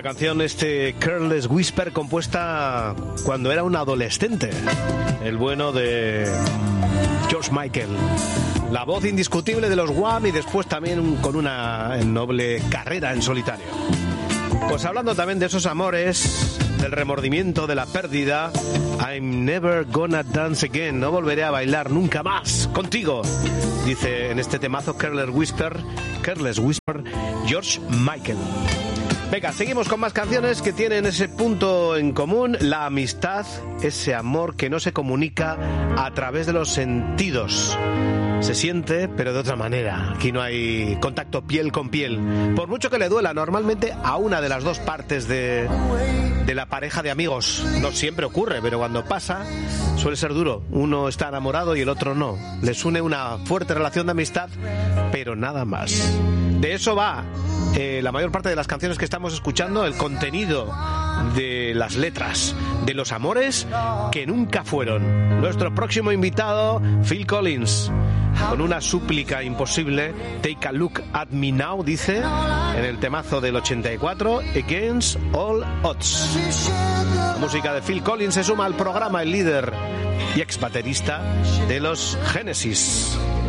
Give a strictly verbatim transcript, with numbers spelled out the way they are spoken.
canción, este Careless Whisper, compuesta cuando era un adolescente, el bueno de George Michael, la voz indiscutible de los Wham y después también con una noble carrera en solitario. Pues hablando también de esos amores, del remordimiento, de la pérdida, I'm never gonna dance again, no volveré a bailar nunca más contigo, dice en este temazo Careless Whisper, Careless Whisper, George Michael. Venga, seguimos con más canciones que tienen ese punto en común, la amistad, ese amor que no se comunica a través de los sentidos. Se siente, pero de otra manera. Aquí no hay contacto piel con piel. Por mucho que le duela normalmente a una de las dos partes de, de la pareja de amigos. No siempre ocurre, pero cuando pasa suele ser duro. Uno está enamorado y el otro no. Les une una fuerte relación de amistad, pero nada más. De eso va eh, la mayor parte de las canciones que estamos escuchando, el contenido de las letras, de los amores que nunca fueron. Nuestro próximo invitado, Phil Collins, con una súplica imposible, Take a Look at Me Now, dice, en el temazo del ochenta y cuatro, Against All Odds. La música de Phil Collins se suma al programa, el líder y ex baterista de los Genesis.